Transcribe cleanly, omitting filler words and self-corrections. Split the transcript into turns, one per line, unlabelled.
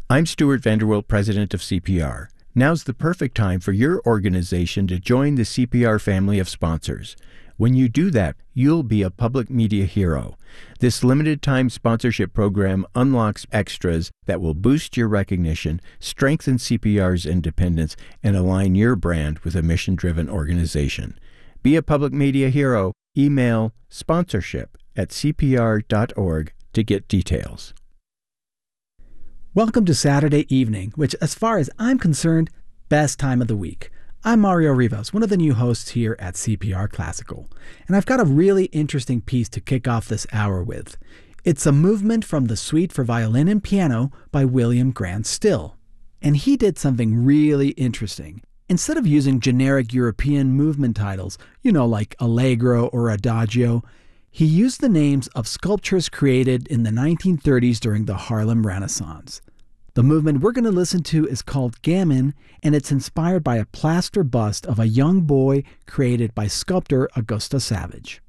I'm Stuart Vanderwilt, president of CPR. Now's the perfect time for your organization to join the CPR family of sponsors. When you do that, you'll be a public media hero. This limited-time sponsorship program unlocks extras that will boost your recognition, strengthen CPR's independence, and align your brand with a mission-driven organization. Be a public media hero. Email sponsorship@cpr.org to get details.
Welcome to Saturday evening, which, as far as I'm concerned, best time of the week. I'm Mario Rivas, one of the new hosts here at CPR Classical, and I've got a really interesting piece to kick off this hour with. It's a movement from the Suite for Violin and Piano by William Grant Still. And he did something really interesting. Instead of using generic European movement titles, like Allegro or Adagio, he used the names of sculptures created in the 1930s during the Harlem Renaissance. The movement we're going to listen to is called Gamin, and it's inspired by a plaster bust of a young boy created by sculptor Augusta Savage.